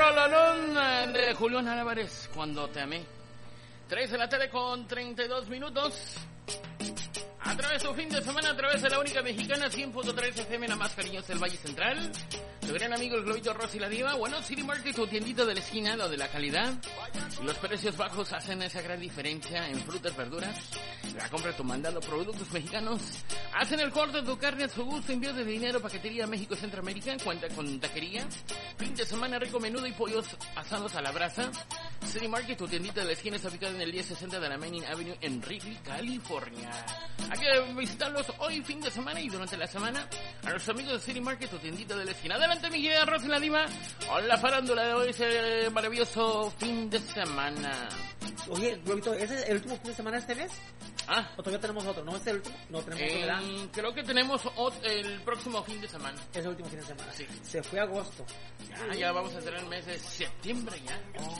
rololón de Julián Álvarez, Cuando te amé. 3 de la tarde con 32 minutos. A través de su fin de semana, a través de la única mexicana 100.3 FM, la más cariñosa del Valle Central. Tu gran amigo el Globito Rosy la Diva. Bueno, City Market, tu tiendita de la esquina, lo de la calidad. Y los precios bajos hacen esa gran diferencia en frutas, verduras. La compra tu mandado, productos mexicanos. Hacen el corte de tu carne a su gusto, envío de dinero, paquetería México Centroamérica. Cuenta con taquería. Fin de semana, rico menudo y pollos asados a la brasa. City Market, tu tiendita de la esquina, está ubicada en el 1060 de la Main Avenue en Wrigley, California. Hay que visitarlos hoy, fin de semana, y durante la semana a los amigos de City Market, tu tiendita de la esquina. Adelante, mi querida Rosy la Lima. Hola, farándula de hoy, ese maravilloso fin de semana. Oye, Globito, ¿ese es el último fin de semana este mes? Ah, ¿O todavía tenemos otro? ¿No es el último? No tenemos otro, ¿verdad? creo que tenemos el próximo fin de semana. Es el último fin de semana. Sí. Se fue agosto. Ya vamos a tener el mes de septiembre ya.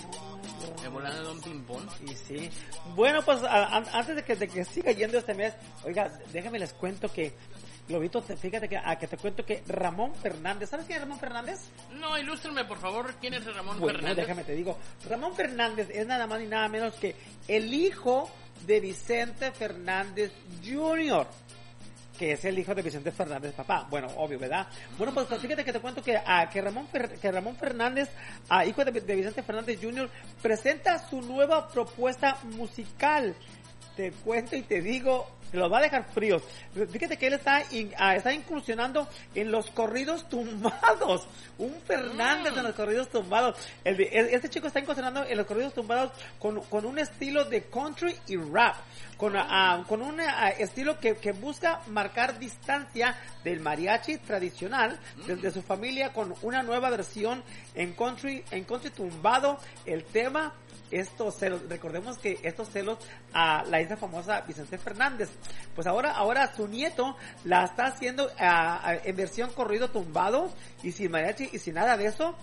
De volada de Don Pimpón. Y sí. Bueno, pues antes de que siga yendo este mes, oiga, déjame les cuento que, Globito, fíjate que te cuento que Ramón Fernández, ¿sabes quién es Ramón Fernández? No, ilústrame por favor, ¿quién es Ramón Bueno, Fernández? déjame te digo, Ramón Fernández es nada más ni nada menos que el hijo de Vicente Fernández Jr., que es el hijo de Vicente Fernández, papá. Bueno, obvio, ¿verdad? Bueno, pues fíjate que te cuento que Ramón Fernández, hijo de Vicente Fernández Jr., presenta su nueva propuesta musical. Te cuento y te digo, te los va a dejar fríos. Fíjate que él está incursionando en los corridos tumbados. Un Fernández en los corridos tumbados. Este chico está incursionando en los corridos tumbados con un estilo de country y rap. Con un estilo que busca marcar distancia del mariachi tradicional de su familia, con una nueva versión en country tumbado. El tema, estos celos, recordemos que estos celos la hizo famosa Vicente Fernández. Pues ahora su nieto la está haciendo en versión corrido tumbado y sin mariachi y sin nada de eso.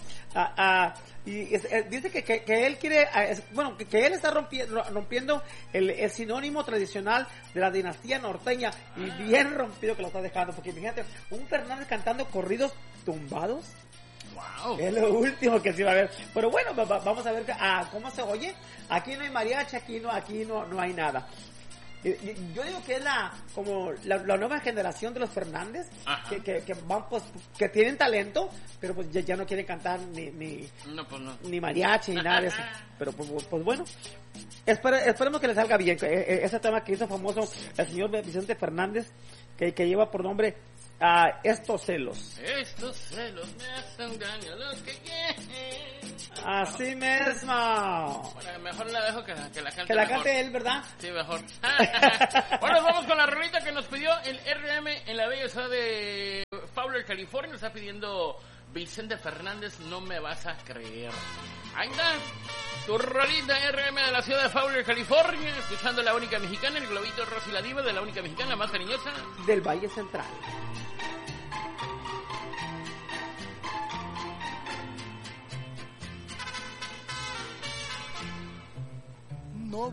Dice que él quiere, que él está rompiendo el sinónimo tradicional de la dinastía norteña, y bien rompido que lo está dejando, porque imagínate, un Fernández cantando corridos tumbados. Wow. Es lo último que se va a ver. Pero bueno, vamos a ver cómo se oye. Aquí no hay mariachi, aquí no hay nada. Yo digo que es como la nueva generación de los Fernández, que van, pues, que tienen talento, pero pues ya no quieren cantar ni mariachi ni nada de eso. Pero pues bueno, esperemos que les salga bien ese tema que hizo famoso el señor Vicente Fernández, que lleva por nombre Estos celos. Estos celos me hacen daño lo que quieren. Así mismo. Bueno, mejor la dejo que la cante. Que la mejor. cante él, ¿verdad? Sí, mejor. Bueno, vamos con la rolita que nos pidió el RM en la bella ciudad de Fowler, California. Nos está pidiendo Vicente Fernández, No me vas a creer. Ahí está. Tu rolita RM de la ciudad de Fowler, California. Escuchando la única mexicana, el Globito Rosy la Diva de la única mexicana, la más cariñosa del Valle Central.